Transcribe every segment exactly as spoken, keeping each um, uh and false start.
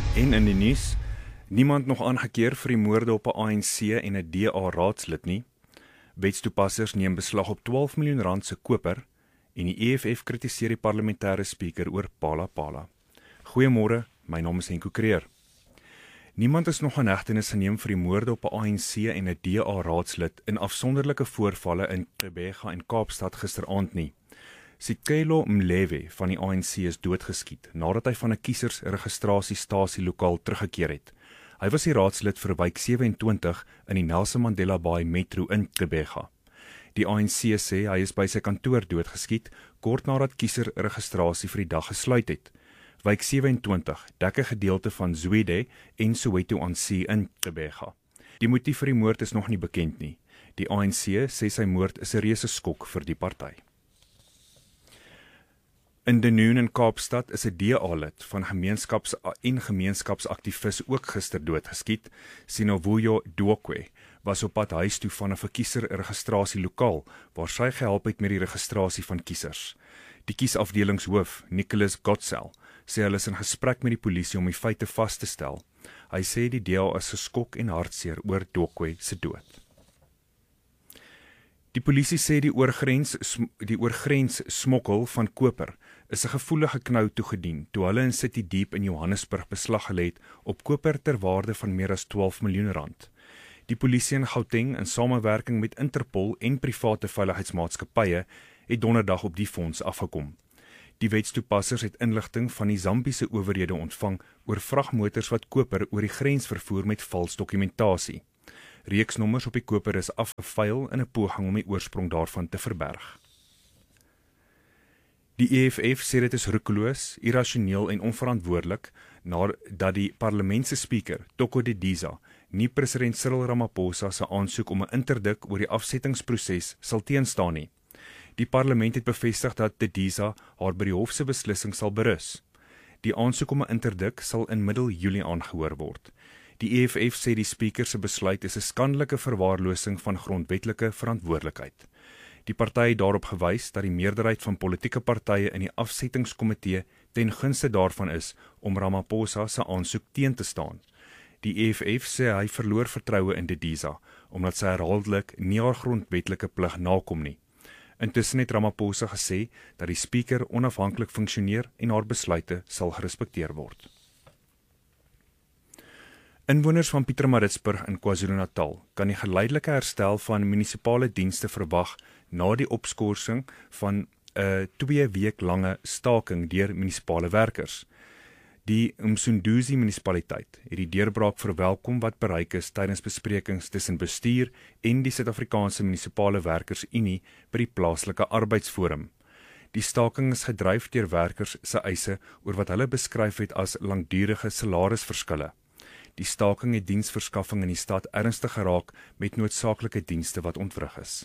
En in die nuus, niemand nog aangekeer vir die moorde op 'n A N C en 'n D A raadslid nie. Wetstoepassers neem beslag op twaalf miljoen rand se koper en die E F F kritiseer die parlementêre spreker oor Pala Pala. Goeiemôre, my naam is Henko Kreer. Niemand is nog in hegtenis geneem vir die moorde op 'n A N C en 'n D A raadslid in afsonderlike voorvalle in Gqeberha en Kaapstad gisteraand nie. Sikelo Mlewe van die A N C is doodgeskiet nadat hy van 'n kiesersregistrasiestasie lokaal teruggekeer het. Hy was die raadslid vir wijk sewe en twintig in die Nelson Mandela Bay Metro in Gqeberha. Die A N C sê hy is by sy kantoor doodgeskiet kort nadat kieserregistrasie vir die dag gesluit het. Wijk sewe en twintig dek 'n gedeelte van Zwide en Soweto aan See in Gqeberha. Die motief vir die moord is nog nie bekend nie. Die A N C sê sy moord is 'n reuse skok vir die party. In Dunoon in Kaapstad is 'n D A-lid van gemeenskaps- en gemeenskapsaktivis ook gister doodgeskiet. Sinovuyo Dwokwe was op pad huis toe van 'n verkieserregistrasie lokaal waar sy gehelp het met die registrasie van kiesers. Die kiesafdelingshoof, Nicholas Godsell, sê hulle is in gesprek met die polisie om die feite vas te stel. Hy sê die D A is geskok en hartseer oor Dwokwe se dood. Die polisie sê die oorgrens die oorgrens smokkel van koper is 'n gevoelige knou toegedien toe hulle in City Deep in Johannesburg beslag gelê het op koper ter waarde van meer as twaalf miljoen rand. Die polisie in Gauteng in samewerking met Interpol en private veiligheidsmaatskappye het donderdag op die fonds afgekom. Die wetstoepassers het inligting van die Zambiese owerhede ontvang oor vragmotors wat koper oor die grens vervoer met vals dokumentasie. Reeksnommers op die koper is afgevuil in 'n poging om die oorsprong daarvan te verberg. Die E F F sê dit is roekeloos, irrasioneel en onverantwoordelik nadat die parlementse speaker, Toko Didiza, nie president Cyril Ramaphosa se aansoek om 'n interdik oor die afsettingsproses sal teenstaan nie. Die parlement het bevestig dat Didiza haar by die hof se beslissing sal berus. Die aansoek om 'n interdik sal in middel Julie aangehoor word. Die E F F sê die speaker se besluit is 'n skandelike verwaarlosing van grondwetlike verantwoordelikheid. Die party het daarop gewys dat die meerderheid van politieke partye in die afsettingskomitee ten gunste daarvan is om Ramaphosa se aansoek teen te staan. Die E F F sê hy verloor vertroue in Didiza omdat sy herhaaldelik nie haar grondwetlike plig nakom nie. Intussen het Ramaphosa gesê dat die speaker onafhanklik funksioneer en haar besluite sal gerespekteer word. Inwoners van Pietermaritzburg in KwaZulu-Natal kan die geleidelike herstel van munisipale dienste verwag na die opskorsing van 'n twee week lange staking deur munisipale werkers. Die Msunduzi munisipaliteit het die deurbraak verwelkom wat bereik is tydens besprekings tussen bestuur en die Suid-Afrikaanse Munisipale Werkers-Unie by die plaaslike arbeidsforum. Die staking is gedryf deur werkers se eise oor wat hulle beskryf het as langdurige salarisverskille. Die staking het diensverskaffing in die stad ernstig geraak met noodsaaklike dienste wat ontwrig is.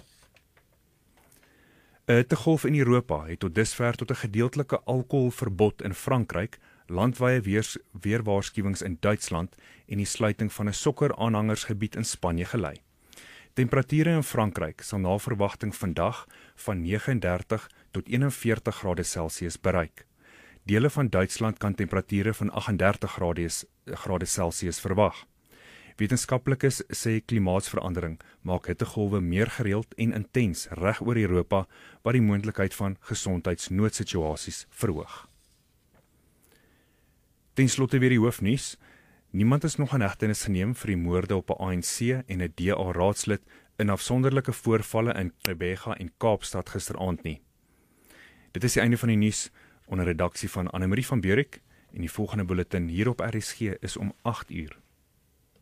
'n Hittegolf in Europa het tot dusver tot 'n gedeeltelike alkoholverbod in Frankryk, landwye weer, weerwaarskuwings in Duitsland en die sluiting van 'n sokkeraanhangersgebied in Spanje gelei. Temperature in Frankryk sal na verwagting vandag van nege en dertig tot een en veertig grade Celsius bereik. Dele van Duitsland kan temperature van agt en dertig grade Celsius verwag. Wetenskaplikes sê klimaatsverandering maak hittegolwe meer gereeld en intens reg oor Europa wat die moontlikheid van gesondheidsnoodsituasies verhoog. Ten slotte weer die hoofnuus. Niemand is nog in hegtenis geneem vir die moorde op 'n A N C en 'n D A raadslid in afsonderlike voorvalle in Gqeberha en Kaapstad gisteraand nie. Dit is die einde van die nuus onder redaksie van Annemarie van Beurek en die volgende bulletin hier op R S G is om agt uur.